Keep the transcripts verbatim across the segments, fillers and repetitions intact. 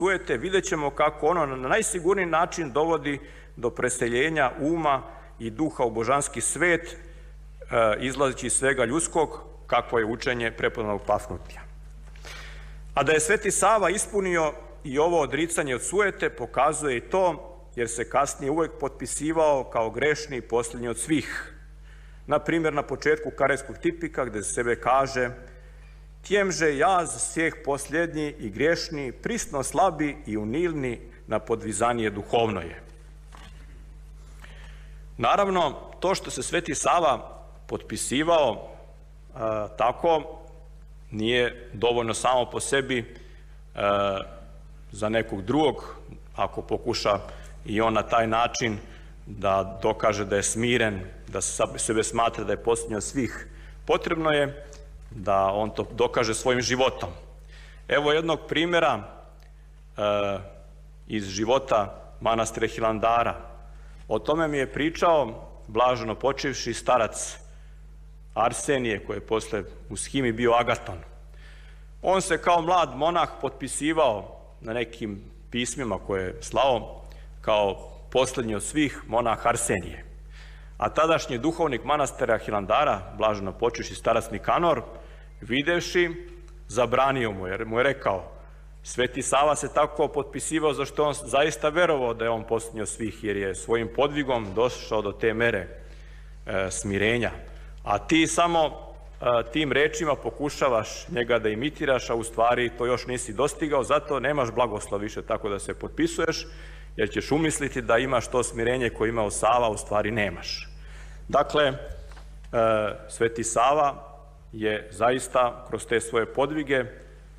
Sujete, vidjet ćemo kako ono na najsigurniji način dovodi do preseljenja uma i duha u božanski svet, izlazeći iz svega ljudskog, kakvo je učenje prepodobnog Pafnutija. A da je Sveti Sava ispunio i ovo odricanje od sujete, pokazuje i to, jer se kasnije uvek potpisivao kao grešni i posljednji od svih. Na primjer, na početku Karejskog tipika, gde se sebe kaže: tjemže jaz svijeh posljednji i grešni, prisno slabi i unilni na podvizanije duhovno je. Naravno, to što se Sveti Sava potpisivao a, tako, nije dovoljno samo po sebi a, za nekog drugog, ako pokuša i on na taj način da dokaže da je smiren, da sebe smatra da je posljednji od svih. Potrebno je da on to dokaže svojim životom. Evo jednog primjera e, iz života manastira Hilandara. O tome mi je pričao blaženo počivši starac Arsenije, koji je posle u Shimi bio Agaton. On se kao mlad monah potpisivao na nekim pismima koje je slao kao posljednji od svih monah Arsenije. A tadašnji duhovnik manastira Hilandara, blaženo počivši starac Nikanor, videvši, zabranio mu, jer mu je rekao: Sveti Sava se tako potpisivao zašto on zaista verovao da je on posljednji od svih, jer je svojim podvigom došao do te mere e, smirenja. A ti samo e, tim rečima pokušavaš njega da imitiraš, a u stvari to još nisi dostigao, zato nemaš blagoslov više tako da se potpisuješ, jer ćeš umisliti da imaš to smirenje koje imao Sava, u stvari nemaš. Dakle, e, Sveti Sava je zaista kroz te svoje podvige e,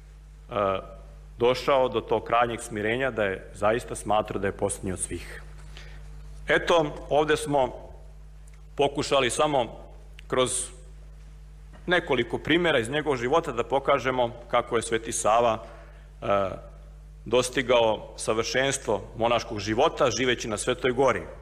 došao do tog krajnjeg smirenja, da je zaista smatrao da je posljednji od svih. Eto, ovdje smo pokušali samo kroz nekoliko primjera iz njegovog života da pokažemo kako je Sveti Sava e, dostigao savršenstvo monaškog života živeći na Svetoj gori.